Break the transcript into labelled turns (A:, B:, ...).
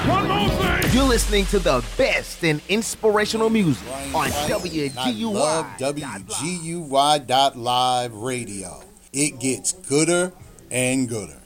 A: One more thing.
B: You're listening to the best in inspirational music on WGUY.
C: I love WGUY.live radio. It gets gooder and gooder.